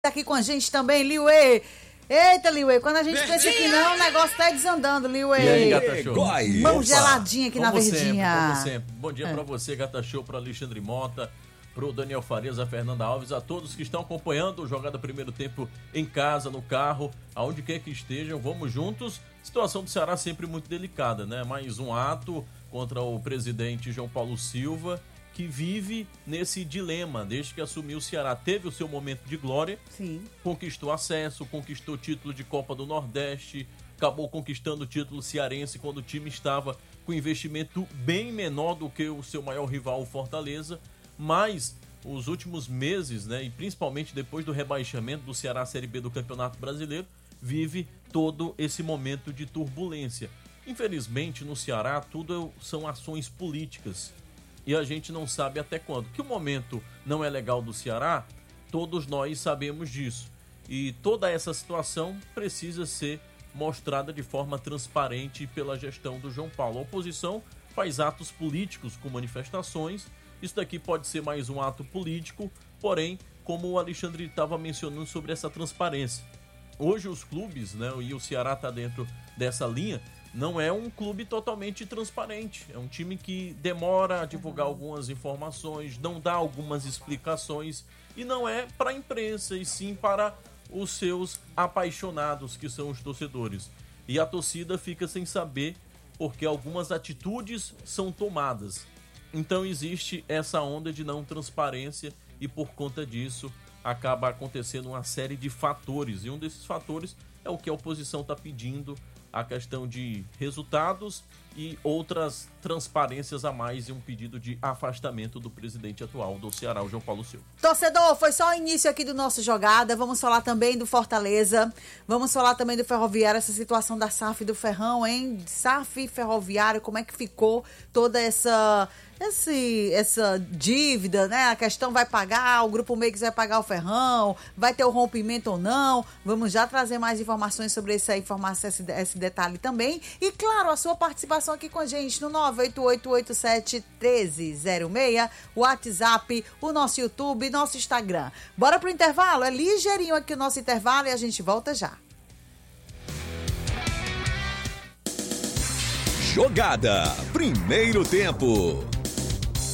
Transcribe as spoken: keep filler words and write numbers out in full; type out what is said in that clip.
Aqui com a gente também, Liuê. Eita, Liuê, quando a gente pensa que não, o negócio tá desandando, Liuê. E aí, Gata Show? Mão geladinha aqui como na verdinha. Sempre, como sempre. Bom dia é. pra você, Gata Show, pro Alexandre Mota, pro Daniel Farias, a Fernanda Alves, a todos que estão acompanhando o Jogada Primeiro Tempo em casa, no carro, aonde quer que estejam, vamos juntos. Situação do Ceará sempre muito delicada, né? Mais um ato contra o presidente João Paulo Silva, que vive nesse dilema desde que assumiu o Ceará. Teve o seu momento de glória, Sim. Conquistou acesso, conquistou título de Copa do Nordeste, acabou conquistando o título cearense quando o time estava com investimento bem menor do que o seu maior rival, o Fortaleza, mas os últimos meses, né, e principalmente depois do rebaixamento do Ceará à Série B do Campeonato Brasileiro, vive todo esse momento de turbulência. Infelizmente, no Ceará, tudo são ações políticas. E a gente não sabe até quando. Que o momento não é legal do Ceará, todos nós sabemos disso. E toda essa situação precisa ser mostrada de forma transparente pela gestão do João Paulo. A oposição faz atos políticos com manifestações. Isso daqui pode ser mais um ato político, porém, como o Alexandre estava mencionando sobre essa transparência. Hoje os clubes, né, e o Ceará está dentro dessa linha, não é um clube totalmente transparente. É um time que demora a divulgar algumas informações, não dá algumas explicações e não é para a imprensa, e sim para os seus apaixonados, que são os torcedores. E a torcida fica sem saber porque algumas atitudes são tomadas. Então existe essa onda de não transparência e por conta disso acaba acontecendo uma série de fatores. E um desses fatores é o que a oposição está pedindo, a questão de resultados e outras transparências a mais e um pedido de afastamento do presidente atual do Ceará, o João Paulo Silva. Torcedor, foi só o início aqui do nosso Jogada. Vamos falar também do Fortaleza, vamos falar também do Ferroviário, essa situação da S A F e do Ferrão, hein? S A F e Ferroviário, como é que ficou toda essa... Esse, essa dívida, né? A questão vai pagar, o Grupo Meix vai pagar o Ferrão, vai ter o rompimento ou não? Vamos já trazer mais informações sobre essa informação, esse, esse detalhe também. E, claro, a sua participação aqui com a gente no nove oito oito oito sete um três zero seis, o WhatsApp, o nosso YouTube, nosso Instagram. Bora pro intervalo? É ligeirinho aqui o nosso intervalo e a gente volta já. Jogada Primeiro Tempo.